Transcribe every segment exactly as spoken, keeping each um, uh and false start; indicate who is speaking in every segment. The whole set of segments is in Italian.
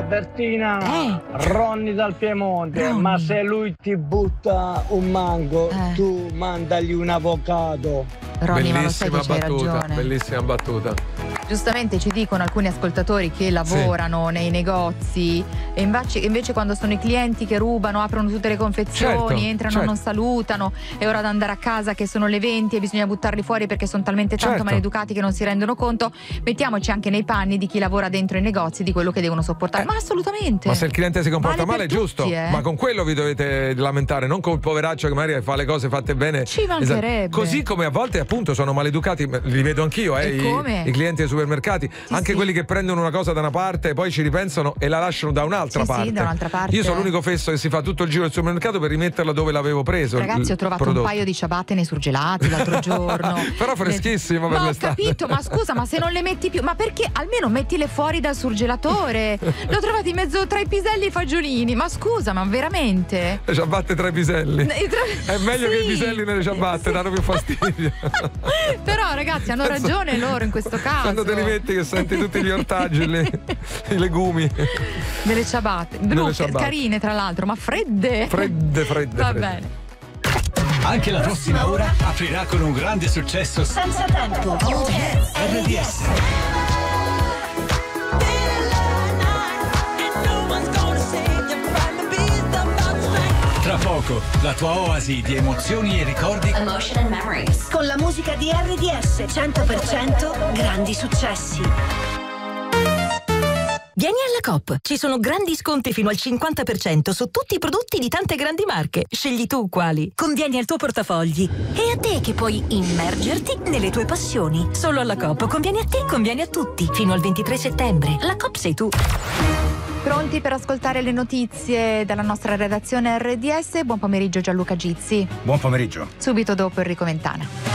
Speaker 1: Bertina,
Speaker 2: eh.
Speaker 1: Ronny dal Piemonte,
Speaker 2: Ronny.
Speaker 1: ma se lui ti butta un mango,
Speaker 2: eh.
Speaker 1: tu mandagli un avocado.
Speaker 2: Ronny, ma lo sai che c'hai
Speaker 3: battuta,
Speaker 2: ragione.
Speaker 3: bellissima battuta.
Speaker 2: Giustamente ci dicono alcuni ascoltatori che lavorano sì. nei negozi e invece, invece quando sono i clienti che rubano, aprono tutte le confezioni,
Speaker 3: certo,
Speaker 2: entrano,
Speaker 3: certo.
Speaker 2: non salutano, è ora di andare a casa che sono le venti e bisogna buttarli fuori perché sono talmente tanto
Speaker 3: certo.
Speaker 2: maleducati che non si rendono conto. Mettiamoci anche nei panni di chi lavora dentro i negozi, di quello che devono sopportare.
Speaker 3: Eh,
Speaker 2: ma assolutamente.
Speaker 3: Ma se il cliente si comporta
Speaker 2: vale
Speaker 3: male è
Speaker 2: tutti,
Speaker 3: giusto,
Speaker 2: eh.
Speaker 3: ma con quello vi dovete lamentare, non con il poveraccio che magari fa le cose fatte bene.
Speaker 2: Ci mancherebbe.
Speaker 3: Esatto. Così come a volte appunto sono maleducati, li vedo anch'io, eh, i, i clienti dei supermercati,
Speaker 2: sì,
Speaker 3: anche
Speaker 2: sì.
Speaker 3: quelli che prendono una cosa da una parte e poi ci ripensano e la lasciano da un'altra
Speaker 2: sì,
Speaker 3: parte.
Speaker 2: Sì, da un'altra parte.
Speaker 3: Io sono l'unico fesso che si fa tutto il giro del supermercato per rimetterla dove l'avevo preso.
Speaker 2: Ragazzi, ho trovato
Speaker 3: prodotto.
Speaker 2: un paio di ciabatte nei surgelati l'altro giorno.
Speaker 3: Però freschissimo per
Speaker 2: ma
Speaker 3: l'estate.
Speaker 2: ho capito, ma scusa, ma se non le metti più, ma perché almeno mettile fuori dal surgelatore? L'ho trovato in mezzo tra i piselli e i fagiolini. Ma scusa, ma veramente?
Speaker 3: Le ciabatte tra i piselli.
Speaker 2: Tra...
Speaker 3: È meglio
Speaker 2: sì.
Speaker 3: che i piselli nelle ciabatte, sì. danno più fastidio.
Speaker 2: Però ragazzi, hanno ragione loro in questo caso.
Speaker 3: Quando te li metti che senti tutti gli ortaggi, le, i legumi.
Speaker 2: Delle ciabatte.
Speaker 3: Delle ciabatte.
Speaker 2: Carine tra l'altro, ma fredde.
Speaker 3: Fredde, fredde.
Speaker 2: Va
Speaker 3: fredde.
Speaker 2: bene.
Speaker 4: Anche la prossima ora aprirà con un grande successo
Speaker 5: senza tempo.
Speaker 4: R D S. Tra poco, la tua oasi di emozioni e ricordi
Speaker 5: Emotion and Memories. Con la musica di R D S cento per cento grandi successi.
Speaker 6: Vieni alla Coop, ci sono grandi sconti fino al cinquanta per cento su tutti i prodotti di tante grandi marche. Scegli tu quali. Convieni al tuo portafogli. E a te che puoi immergerti nelle tue passioni. Solo alla Coop conviene a te, conviene a tutti. Fino al ventitré settembre. La Coop sei tu.
Speaker 2: Pronti per ascoltare le notizie dalla nostra redazione R D S? Buon pomeriggio Gianluca Gizzi.
Speaker 7: Buon pomeriggio.
Speaker 2: Subito dopo Enrico Mentana.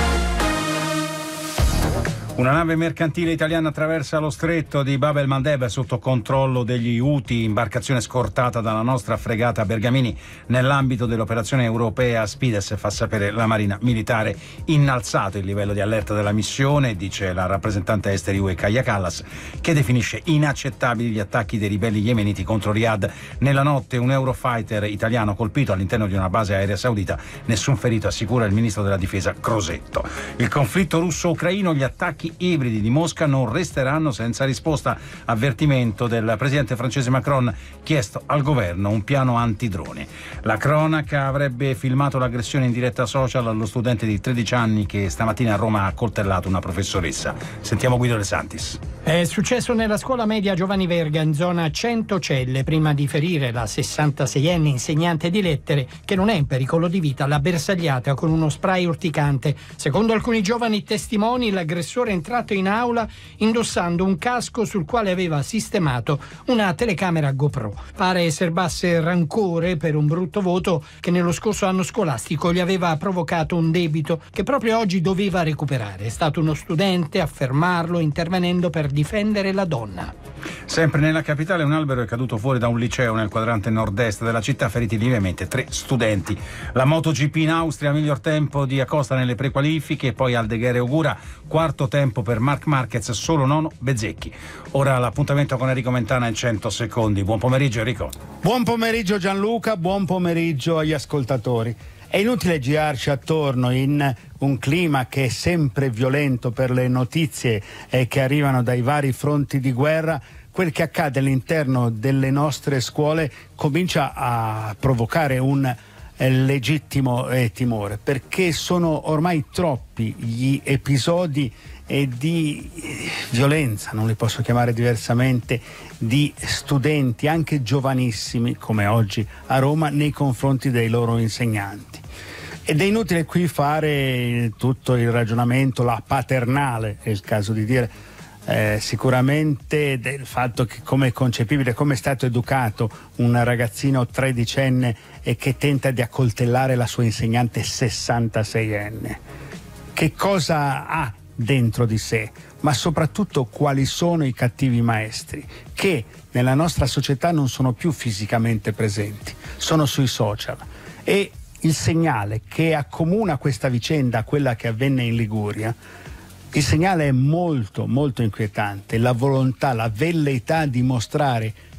Speaker 7: Una nave mercantile italiana attraversa lo stretto di Bab el-Mandeb sotto controllo degli Houthi, imbarcazione scortata dalla nostra fregata Bergamini nell'ambito dell'operazione europea Spides, fa sapere la Marina Militare. Innalzato il livello di allerta della missione, dice la rappresentante esteri U E Kaia Kallas, che definisce inaccettabili gli attacchi dei ribelli yemeniti contro Riyadh. Nella notte un Eurofighter italiano colpito all'interno di una base aerea saudita, nessun ferito, assicura il ministro della difesa Crosetto. Il conflitto russo-ucraino, gli attacchi ibridi di Mosca non resteranno senza risposta. Avvertimento del presidente francese Macron, chiesto al governo un piano antidroni. La cronaca avrebbe filmato l'aggressione in diretta social allo studente di tredici anni che stamattina a Roma ha accoltellato una professoressa. Sentiamo Guido De Santis.
Speaker 8: È successo nella scuola media Giovanni Verga in zona Centocelle, prima di ferire la sessantaseienne insegnante di lettere, che non è in pericolo di vita, l'ha bersagliata con uno spray urticante. Secondo alcuni giovani testimoni, l'aggressore è entrato in aula indossando un casco sul quale aveva sistemato una telecamera GoPro. Pare serbasse rancore per un brutto voto che nello scorso anno scolastico gli aveva provocato un debito che proprio oggi doveva recuperare. È stato uno studente a fermarlo, intervenendo per difendere la donna.
Speaker 7: Sempre nella capitale un albero è caduto fuori da un liceo nel quadrante nord-est della città, feriti lievemente tre studenti. La MotoGP in Austria, miglior tempo di Acosta nelle prequalifiche, poi Aldeguer augura quarto tempo per Marc Marquez, solo nono Bezzecchi. Ora l'appuntamento con Enrico Mentana in cento secondi. Buon pomeriggio Enrico.
Speaker 9: Buon pomeriggio Gianluca, buon pomeriggio agli ascoltatori. È inutile girarci attorno in un clima che è sempre violento per le notizie eh, che arrivano dai vari fronti di guerra. Quel che accade all'interno delle nostre scuole comincia a provocare un eh, legittimo eh, timore, perché sono ormai troppi gli episodi eh, di eh, violenza, non li posso chiamare diversamente, di studenti anche giovanissimi come oggi a Roma nei confronti dei loro insegnanti. Ed è inutile qui fare tutto il ragionamento, la paternale, è il caso di dire, eh, sicuramente del fatto che come è concepibile, come è stato educato un ragazzino tredicenne e che tenta di accoltellare la sua insegnante sessantaseienne. Che cosa ha dentro di sé? Ma soprattutto quali sono i cattivi maestri che nella nostra società non sono più fisicamente presenti, sono sui social. E il segnale che accomuna questa vicenda a quella che avvenne in Liguria, il segnale è molto molto inquietante, la volontà, la velleità di mostrare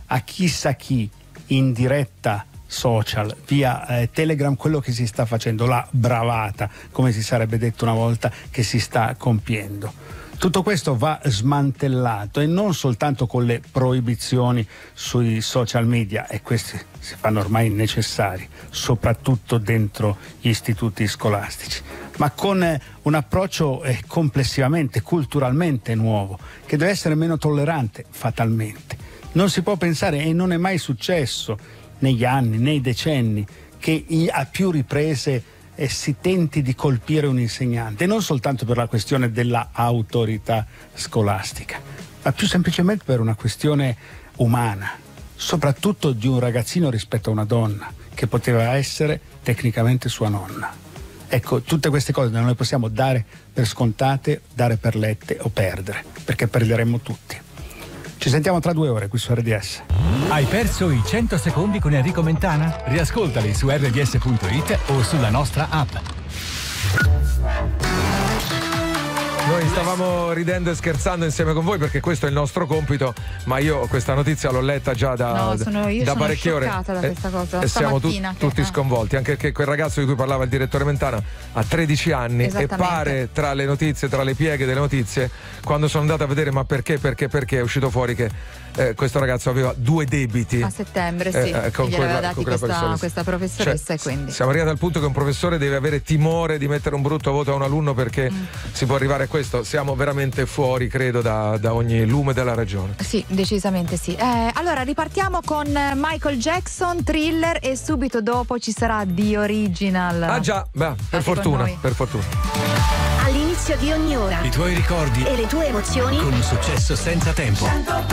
Speaker 9: a chissà chi in diretta social, via eh, Telegram, quello che si sta facendo, la bravata, come si sarebbe detto una volta, che si sta compiendo. Tutto questo va smantellato, e non soltanto con le proibizioni sui social media, e questi si fanno ormai necessari, soprattutto dentro gli istituti scolastici, ma con eh, un approccio eh, complessivamente, culturalmente nuovo, che deve essere meno tollerante fatalmente. Non si può pensare, e non è mai successo negli anni, nei decenni, che a più riprese eh, si tenti di colpire un insegnante, non soltanto per la questione della autorità scolastica, ma più semplicemente per una questione umana, soprattutto di un ragazzino rispetto a una donna, che poteva essere tecnicamente sua nonna. Ecco, tutte queste cose non le possiamo dare per scontate, dare per lette o perdere, perché perderemmo tutti. Ci sentiamo tra due ore qui su R D S.
Speaker 4: Hai perso i cento secondi con Enrico Mentana? Riascoltali su erre di esse punto it o sulla nostra app.
Speaker 3: Noi stavamo ridendo e scherzando insieme con voi perché questo è il nostro compito, ma io questa notizia l'ho letta già da,
Speaker 2: no, sono, io
Speaker 3: da
Speaker 2: sono
Speaker 3: parecchie ore
Speaker 2: da questa cosa,
Speaker 3: e siamo tu,
Speaker 2: che,
Speaker 3: tutti
Speaker 2: eh.
Speaker 3: sconvolti, anche perché quel ragazzo di cui parlava il direttore Mentana ha tredici anni e pare, tra le notizie, tra le pieghe delle notizie, quando sono andato a vedere ma perché, perché, perché è uscito fuori che eh, questo ragazzo aveva due debiti
Speaker 2: a settembre, sì,
Speaker 3: eh, con
Speaker 2: glieli
Speaker 3: quella,
Speaker 2: aveva dati
Speaker 3: con
Speaker 2: questa, questa professoressa,
Speaker 3: cioè,
Speaker 2: e quindi
Speaker 3: siamo arrivati al punto che un professore deve avere timore di mettere un brutto voto a un alunno perché mm. si può arrivare a questo. Siamo veramente fuori, credo, da, da ogni lume della ragione.
Speaker 2: Sì, decisamente sì. Eh, allora ripartiamo con Michael Jackson, Thriller, e subito dopo ci sarà The Original.
Speaker 3: Ah già, beh, per fortuna, per fortuna.
Speaker 5: All'inizio di ogni ora
Speaker 4: I tuoi ricordi
Speaker 5: e le tue emozioni
Speaker 4: con un successo senza tempo.